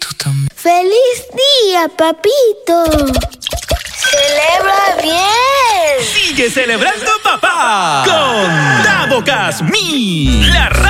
¡Feliz día, papito! ¡Celebra bien! ¡Sigue celebrando, papá! Con Dabocas Mi, la